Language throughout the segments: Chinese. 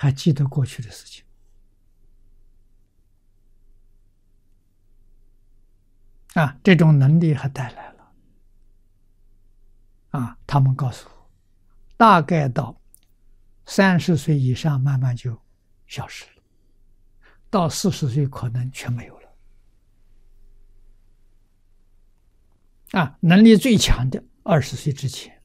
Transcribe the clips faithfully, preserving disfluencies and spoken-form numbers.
还记得过去的事情啊，这种能力还带来了啊。他们告诉我，大概到三十岁以上，慢慢就消失了，到四十岁可能全没有了啊。能力最强的二十岁之前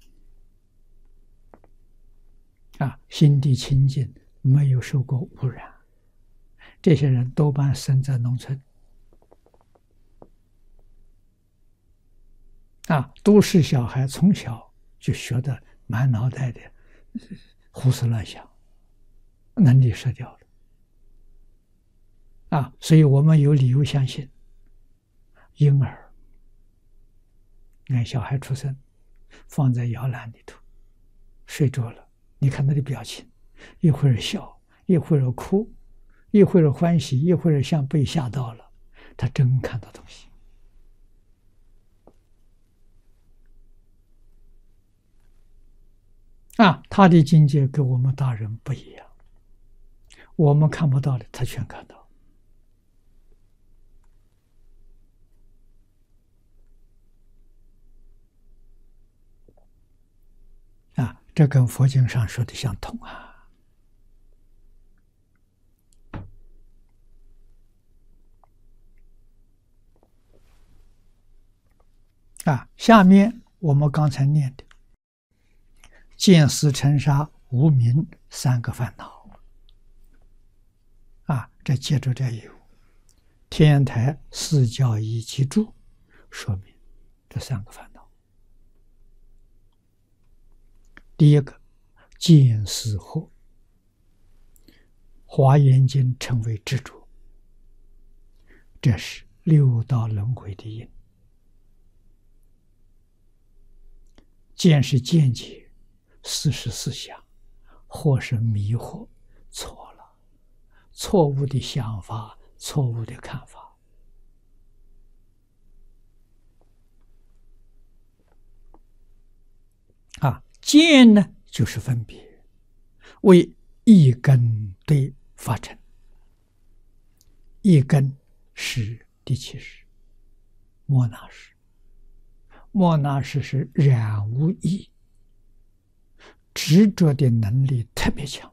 啊，心地清净，没有受过污染，这些人多半生在农村啊。都市小孩从小就学的满脑袋的胡思乱想，能力失掉了啊。所以我们有理由相信，婴儿，你看小孩出生，放在摇篮里头睡着了，你看他的表情，一会儿笑，一会儿哭，一会儿欢喜，一会儿像被吓到了，他真看到东西啊。他的境界跟我们大人不一样，我们看不到的他全看到啊。这跟佛经上说的相同啊。啊，下面我们刚才念的见思尘沙无明三个烦恼啊，这接着这有天台四教一集注说明这三个烦恼。第一个见思惑，华严经称为执着，这是六道轮回的因。见是见解，思是思想，或是迷惑，错了，错误的想法，错误的看法啊。见呢就是分别，为一根对发成，一根是第七识，莫那识。莫那识是染无意，执着的能力特别强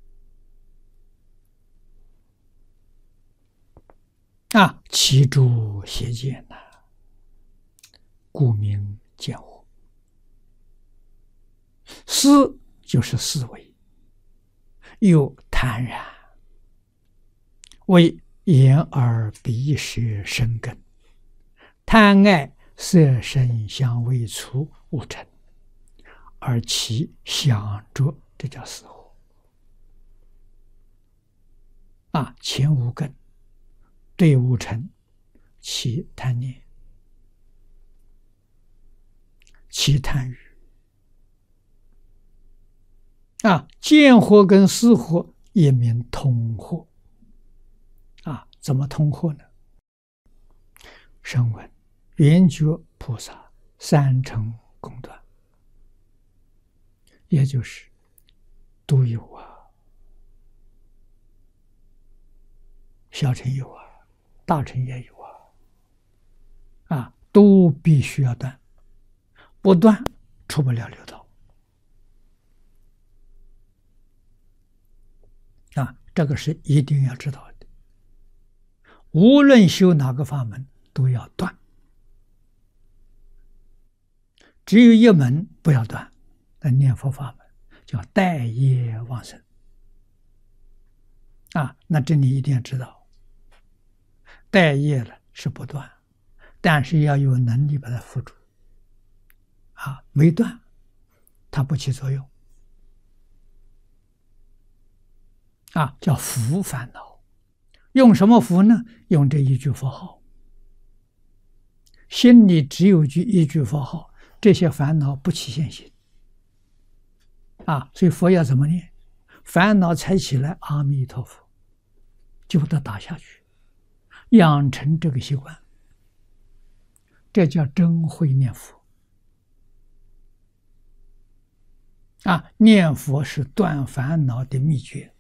啊，其诸邪见呐，故名见惑。思就是思维，又贪然，为眼耳鼻舌身根，贪爱色声香味触物成，而其想着，这叫思惑啊。前五根对物成，其贪念，其贪欲啊。见惑跟思惑也名通惑啊。怎么通惑呢？声闻圆觉菩萨三乘功断，也就是都有啊，小乘有啊，大乘也有啊，啊，都必须要断，不断出不了六道啊。这个是一定要知道的，无论修哪个法门都要断，只有一门不要断，那念佛法门叫待业往生啊。那这里一定要知道，待业了是不断，但是要有能力把它扶住啊。没断它不起作用啊，叫扶烦恼。用什么扶呢？用这一句佛号，心里只有句一句佛号，这些烦恼不起现行啊。所以佛要怎么念？烦恼才起来，阿弥陀佛，就把它打下去，养成这个习惯，这叫真会念佛啊。念佛是断烦恼的秘诀。